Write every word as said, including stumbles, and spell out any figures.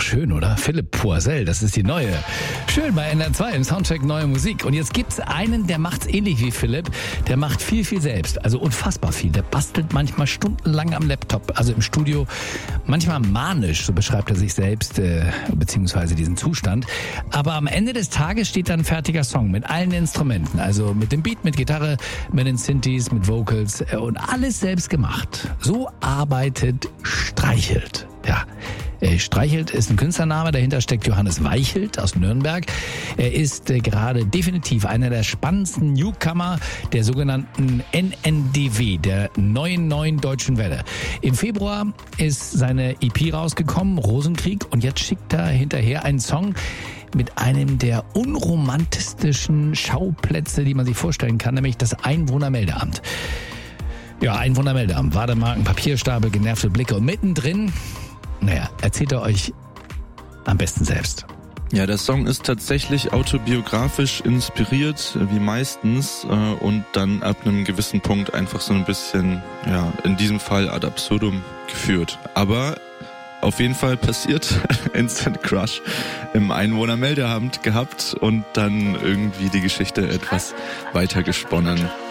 schön, oder? Philipp Poisel, das ist die neue. Schön bei N R zwei im Soundcheck Neue Musik. Und jetzt gibt's einen, der macht's ähnlich wie Philipp. Der macht viel, viel selbst. Also unfassbar viel. Der bastelt manchmal stundenlang am Laptop, also im Studio. Manchmal manisch, so beschreibt er sich selbst, äh, beziehungsweise diesen Zustand. Aber am Ende des Tages steht dann ein fertiger Song mit allen Instrumenten. Also mit dem Beat, mit Gitarre, mit den Synthes, mit Vocals äh, und alles selbst gemacht. So arbeitet Streichelt. Ja, Streichelt ist ein Künstlername, dahinter steckt Johannes Weichelt aus Nürnberg. Er ist äh, gerade definitiv einer der spannendsten Newcomer der sogenannten N N D W, der neuen neuen deutschen Welle. Im Februar ist seine E P rausgekommen, Rosenkrieg, und jetzt schickt er hinterher einen Song mit einem der unromantischsten Schauplätze, die man sich vorstellen kann, nämlich das Einwohnermeldeamt. Ja, Einwohnermeldeamt, Wartemarken, Papierstapel, genervte Blicke und mittendrin, naja, erzählt er euch am besten selbst. Ja, der Song ist tatsächlich autobiografisch inspiriert, wie meistens, und dann ab einem gewissen Punkt einfach so ein bisschen, ja, in diesem Fall ad absurdum geführt. Aber auf jeden Fall passiert, Instant Crush im Einwohnermeldeamt gehabt und dann irgendwie die Geschichte etwas weiter gesponnen.